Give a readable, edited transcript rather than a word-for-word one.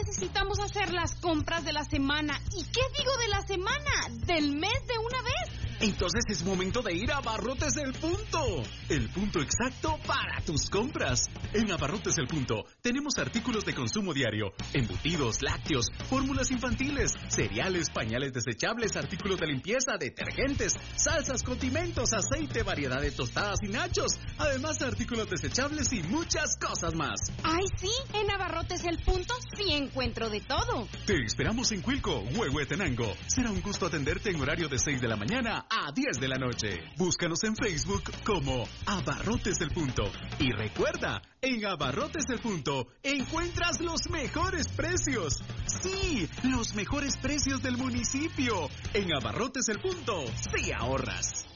necesitamos hacer las compras de la semana. ¿Y qué digo de la semana? Del mes de una vez. Entonces es momento de ir a Abarrotes El Punto. El punto exacto para tus compras. En Abarrotes El Punto tenemos artículos de consumo diario, embutidos, lácteos, fórmulas infantiles, cereales, pañales desechables, artículos de limpieza, detergentes, salsas, condimentos, aceite, variedad de tostadas y nachos, además de artículos desechables y muchas cosas más. ¡Ay, sí! En Abarrotes El Punto sí encuentro de todo. Te esperamos en Cuilco, Huehuetenango. Será un gusto atenderte en horario de 6 de la mañana a 10 de la noche. Búscanos en Facebook como Abarrotes El Punto. Y recuerda, en Abarrotes El Punto encuentras los mejores precios. Sí, los mejores precios del municipio. En Abarrotes El Punto, sí ahorras.